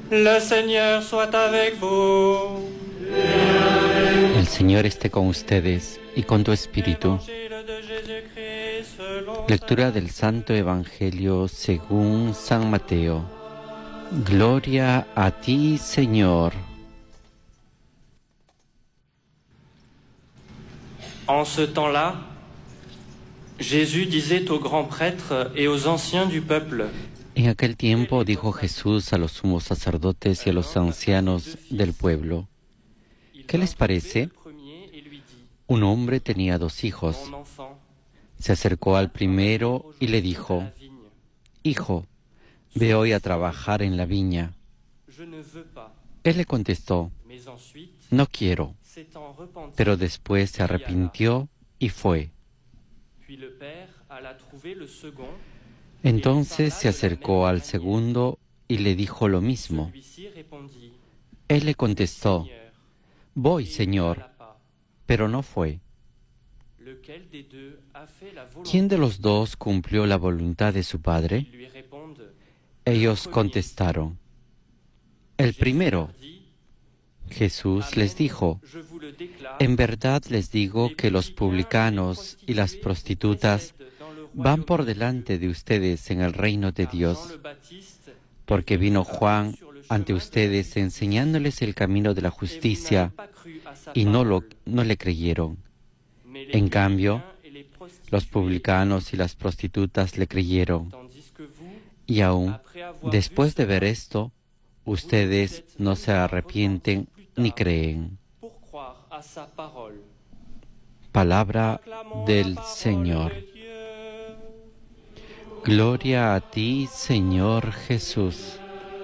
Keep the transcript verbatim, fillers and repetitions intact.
Le Seigneur soit avec vous. El Señor esté con ustedes y con tu espíritu. Lectura del Santo Evangelio según San Mateo. Gloria a ti, Señor. En ce temps-là, Jésus disait aux grands prêtres et aux anciens du peuple: En aquel tiempo dijo Jesús a los sumos sacerdotes y a los ancianos del pueblo: ¿qué les parece? Un hombre tenía dos hijos. Se acercó al primero y le dijo: Hijo, ve hoy a trabajar en la viña. Él le contestó: No quiero. Pero después se arrepintió y fue. Entonces se acercó al segundo y le dijo lo mismo. Él le contestó: Voy, Señor, pero no fue. ¿Quién de los dos cumplió la voluntad de su padre? Ellos contestaron: El primero. Jesús les dijo: En verdad les digo que los publicanos y las prostitutas van por delante de ustedes en el reino de Dios, porque vino Juan ante ustedes enseñándoles el camino de la justicia y no, lo, no le creyeron. En cambio, los publicanos y las prostitutas le creyeron. Y aún, después de ver esto, ustedes no se arrepienten ni creen. Palabra del Señor. Gloria a ti, Señor Jesús.